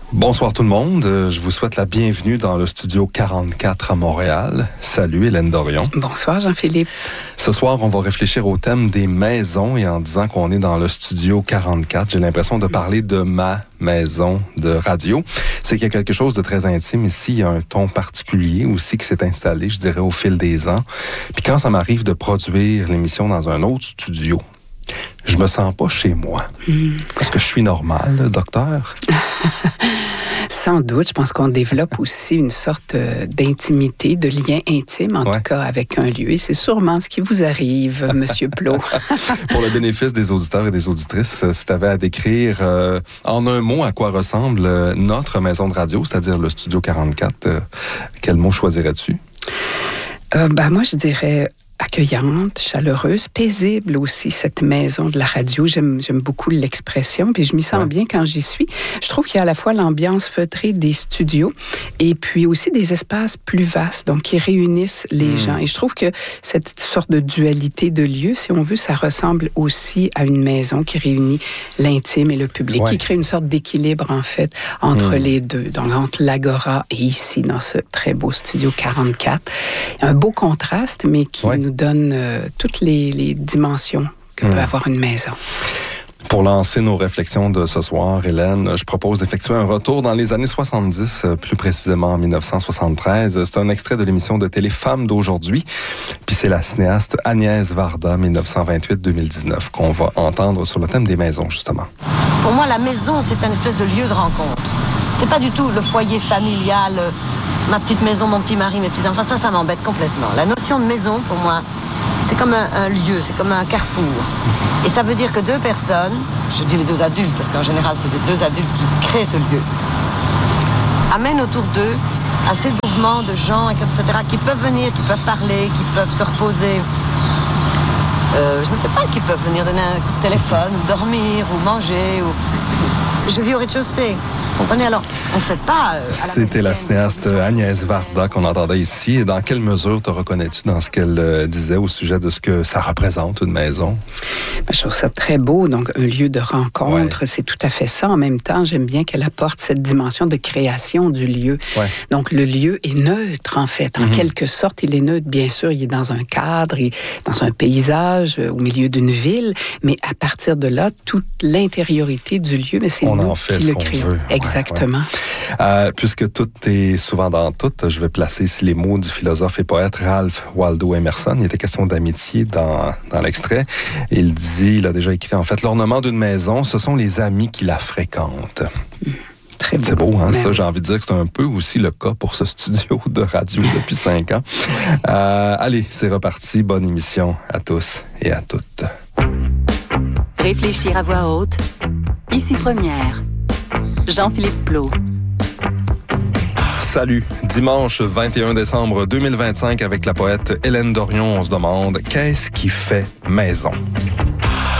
Bonsoir tout le monde, je vous souhaite la bienvenue dans le studio 44 à Montréal. Salut Hélène Dorion. Bonsoir Jean-Philippe. Ce soir, on va réfléchir au thème des maisons et en disant qu'on est dans le studio 44, j'ai l'impression de parler de ma maison de radio. C'est qu'il y a quelque chose de très intime ici, il y a un ton particulier aussi qui s'est installé, je dirais, au fil des ans. Puis quand ça m'arrive de produire l'émission dans un autre studio, je me sens pas chez moi. Est-ce que je suis normal, docteur? Sans doute, je pense qu'on développe aussi une sorte d'intimité, de lien intime, en tout cas, avec un lieu. Et c'est sûrement ce qui vous arrive, Monsieur Plot. Pour le bénéfice des auditeurs et des auditrices, si tu avais à décrire en un mot à quoi ressemble notre maison de radio, c'est-à-dire le Studio 44, quel mot choisirais-tu? Moi, je dirais accueillante, chaleureuse, paisible aussi, cette maison de la radio. J'aime beaucoup l'expression, puis je m'y sens bien quand j'y suis. Je trouve qu'il y a à la fois l'ambiance feutrée des studios et puis aussi des espaces plus vastes, donc qui réunissent les gens. Et je trouve que cette sorte de dualité de lieu, si on veut, ça ressemble aussi à une maison qui réunit l'intime et le public, qui crée une sorte d'équilibre, en fait, entre les deux, donc entre l'Agora et ici, dans ce très beau studio 44. Un beau contraste, mais qui nous donne toutes les dimensions que peut avoir une maison. Pour lancer nos réflexions de ce soir, Hélène, je propose d'effectuer un retour dans les années 70, plus précisément en 1973. C'est un extrait de l'émission de télé Femmes d'aujourd'hui. Puis c'est la cinéaste Agnès Varda, 1928-2019, qu'on va entendre sur le thème des maisons, justement. Pour moi, la maison, c'est un espèce de lieu de rencontre. C'est pas du tout le foyer familial, ma petite maison, mon petit mari, mes petits enfants. Ça m'embête complètement. La notion de maison, pour moi, c'est comme un lieu, c'est comme un carrefour. Et ça veut dire que deux personnes, je dis les deux adultes, parce qu'en général, c'est les deux adultes qui créent ce lieu, amènent autour d'eux assez de mouvements de gens, etc., qui peuvent venir, qui peuvent parler, qui peuvent se reposer. Je ne sais pas, qui peuvent venir donner un coup de téléphone, ou dormir, ou manger, ou... Je vis au rez-de-chaussée. Vous comprenez? Alors, on ne fait pas... C'était la cinéaste Agnès Varda qu'on entendait ici. Et dans quelle mesure te reconnais-tu dans ce qu'elle disait au sujet de ce que ça représente, une maison? Je trouve ça très beau. Donc, un lieu de rencontre, c'est tout à fait ça. En même temps, j'aime bien qu'elle apporte cette dimension de création du lieu. Donc, le lieu est neutre, en fait. En quelque sorte, il est neutre. Bien sûr, il est dans un cadre, il est dans un paysage, au milieu d'une ville. Mais à partir de là, toute l'intériorité du lieu, mais c'est nous qui le créons. Exactement. Puisque tout est souvent dans tout, je vais placer ici les mots du philosophe et poète Ralph Waldo Emerson. Il était question d'amitié dans l'extrait. Il a déjà écrit, en fait, l'ornement d'une maison, ce sont les amis qui la fréquentent. Très beau. C'est beau, hein, ça, j'ai envie de dire que c'est un peu aussi le cas pour ce studio de radio depuis 5 ans. Allez, c'est reparti. Bonne émission à tous et à toutes. Réfléchir à voix haute. Ici Première. Jean-Philippe Plot. Salut. Dimanche 21 décembre 2025, avec la poète Hélène Dorion, on se demande qu'est-ce qui fait maison?